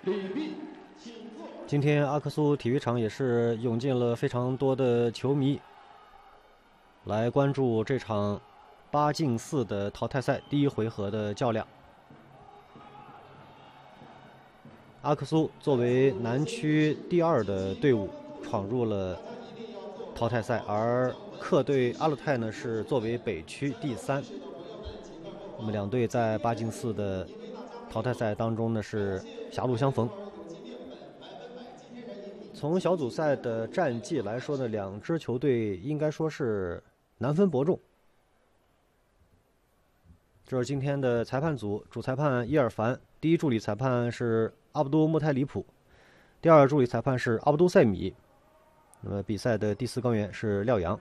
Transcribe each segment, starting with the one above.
今天阿克苏体育场也是涌进了非常多的球迷，来关注这场8进4的淘汰赛第1回合的较量。阿克苏作为南区第2的队伍闯入了淘汰赛，而客队阿勒泰呢是作为北区第3。那么两队在8进4的淘汰赛当中呢是狭路相逢。从小组赛的战绩来说呢，两支球队应该说是难分伯仲。这是今天的裁判组，主裁判伊尔凡，第一助理裁判是阿卜杜穆泰里普，第二助理裁判是阿卜杜塞米。那么比赛的第4杠员是廖阳。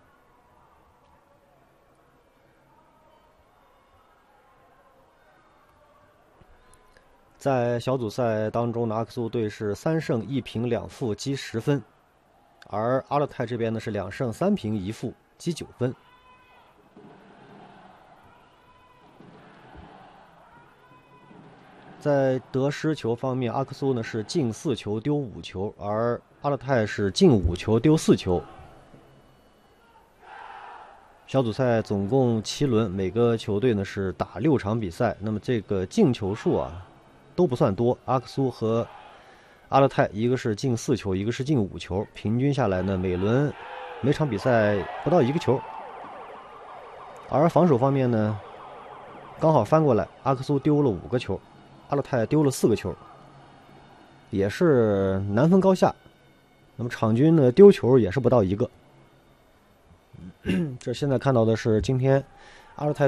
在小组赛当中呢，阿克苏队是3胜1平2负积10分，而阿勒泰这边呢是2胜3平1负积9分。在得失球方面，阿克苏呢是进4球丢5球，而阿勒泰是进5球丢4球。小组赛总共7轮，每个球队呢是打6场比赛，那么这个进球数都不算多。阿克苏和阿勒泰一个是进4球，一个是进5球，平均下来呢每场比赛不到1个球。而防守方面呢，刚好翻过来，阿克苏丢了5个球，阿勒泰丢了4个球，也是难分高下。那么场均呢丢球也是不到1个。这现在看到的是今天阿勒泰